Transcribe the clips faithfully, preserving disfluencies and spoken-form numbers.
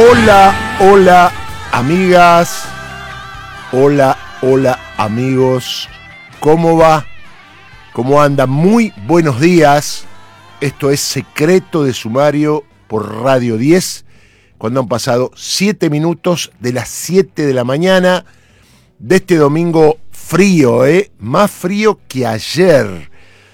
Hola, hola, amigas. Hola, hola, amigos. ¿Cómo va? ¿Cómo anda? Muy buenos días. Esto es Secreto de Sumario por Radio diez. Cuando han pasado siete minutos de las siete de la mañana de este domingo frío, ¿eh? Más frío que ayer.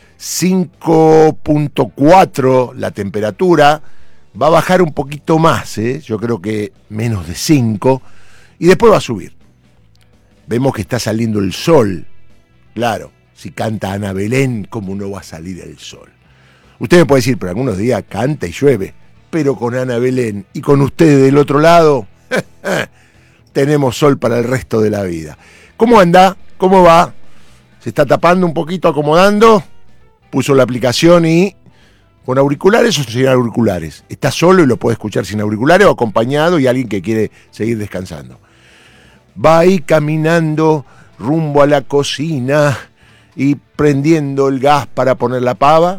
cinco punto cuatro la temperatura. Va a bajar un poquito más, ¿eh? Yo creo que menos de cinco. Y después va a subir. Vemos que está saliendo el sol. Claro, si canta Ana Belén, ¿cómo no va a salir el sol? Usted me puede decir, pero algunos días canta y llueve. Pero con Ana Belén y con ustedes del otro lado, tenemos sol para el resto de la vida. ¿Cómo anda? ¿Cómo va? ¿Se está tapando un poquito, acomodando? Puso la aplicación y... ¿con auriculares o sin auriculares? ¿Está solo y lo puede escuchar sin auriculares o acompañado y alguien que quiere seguir descansando? Va ahí caminando rumbo a la cocina y prendiendo el gas para poner la pava.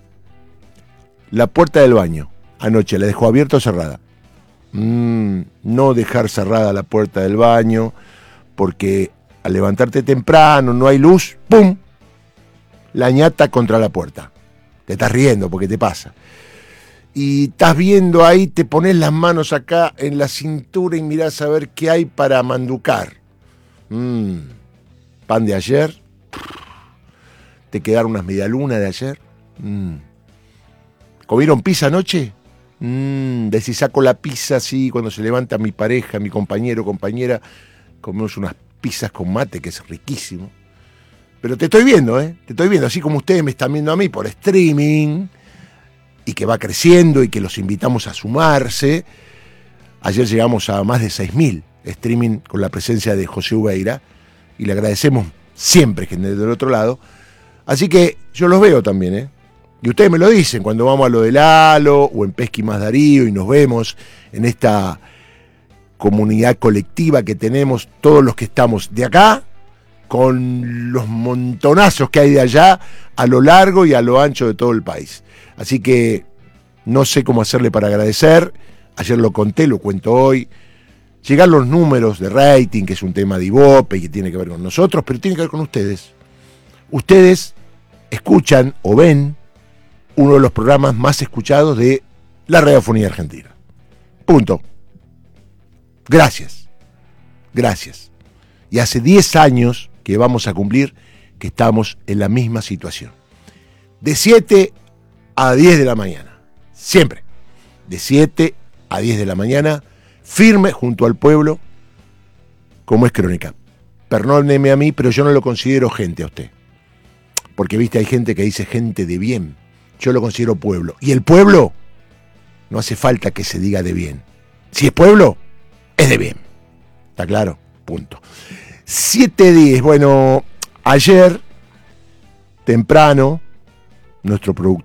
La puerta del baño, anoche, ¿la dejó abierta o cerrada? Mm, no dejar cerrada la puerta del baño, porque al levantarte temprano, no hay luz, ¡pum!, la ñata contra la puerta. Te estás riendo porque te pasa. Y estás viendo ahí, te pones las manos acá en la cintura y mirás a ver qué hay para manducar. Mm, pan de ayer. Te quedaron unas medialunas de ayer. Mm. ¿Comieron pizza anoche? Mm, de si saco la pizza así, cuando se levanta mi pareja, mi compañero o compañera, comemos unas pizzas con mate, que es riquísimo. Pero te estoy viendo, ¿eh? Te estoy viendo, así como ustedes me están viendo a mí por streaming, y que va creciendo y que los invitamos a sumarse. Ayer llegamos a más de seis mil streaming con la presencia de José Ubeira, y le agradecemos siempre que del otro lado. Así que yo los veo también, ¿eh? Y ustedes me lo dicen cuando vamos a lo del Halo o en Pesqui más Darío y nos vemos en esta comunidad colectiva que tenemos todos los que estamos de acá, con los montonazos que hay de allá a lo largo y a lo ancho de todo el país. Así que no sé cómo hacerle para agradecer. Ayer lo conté, lo cuento hoy. Llegar los números de rating, que es un tema de Ibope y que tiene que ver con nosotros, pero tiene que ver con ustedes. Ustedes escuchan o ven uno de los programas más escuchados de la radiofonía argentina. Punto. Gracias. Gracias. Y hace diez años que vamos a cumplir que estamos en la misma situación. De siete a diez de la mañana. Siempre. De siete a diez de la mañana, firme junto al pueblo, como es Crónica. Perdóneme a mí, pero yo no lo considero gente a usted. Porque, viste, hay gente que dice gente de bien. Yo lo considero pueblo. Y el pueblo no hace falta que se diga de bien. Si es pueblo, es de bien. ¿Está claro? Punto. siete diez. Bueno, ayer, temprano, nuestro productor